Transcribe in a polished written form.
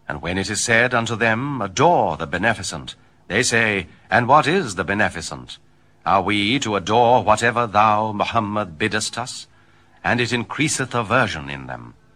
And when it is said unto them, Adore the beneficent, they say, And what is the beneficent? Are we to adore whatever thou, Muhammad, biddest us? And it increaseth aversion in them.